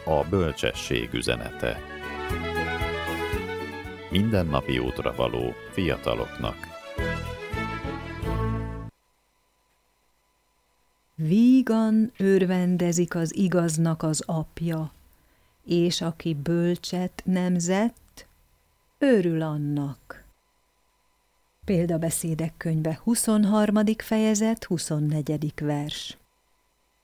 A bölcsesség üzenete. Mindennapi útra való fiataloknak. Vígan örvendezik az igaznak az apja, és aki bölcset nemzett, örül annak. Példabeszédek könyve 23. fejezet 24. vers.